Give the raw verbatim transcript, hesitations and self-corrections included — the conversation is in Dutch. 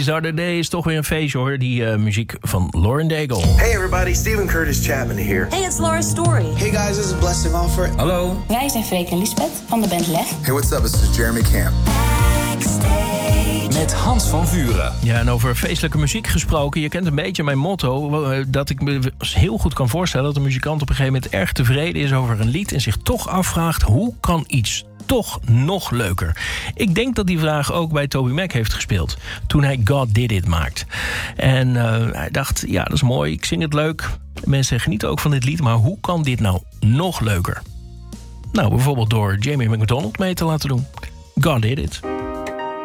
These Other Days. Toch weer een feestje hoor, die uh, muziek van Lauren Daigle. Hey everybody, Steven Curtis Chapman here. Hey, it's Laura Story. Hey guys, this is Blessing Offer. Hallo. Wij zijn Freek en Lisbeth van de band Leg. Hey, what's up? This is Jeremy Camp. Met Hans van Vuren. Ja, en over feestelijke muziek gesproken. Je kent een beetje mijn motto. Dat ik me heel goed kan voorstellen dat een muzikant op een gegeven moment erg tevreden is over een lied en zich toch afvraagt: hoe kan iets toch nog leuker? Ik denk dat die vraag ook bij Toby Mac heeft gespeeld toen hij God Did It maakt. En uh, hij dacht, ja, dat is mooi, ik zing het leuk. Mensen genieten ook van dit lied, maar hoe kan dit nou nog leuker? Nou, bijvoorbeeld door Jamie McDonald mee te laten doen. God Did It.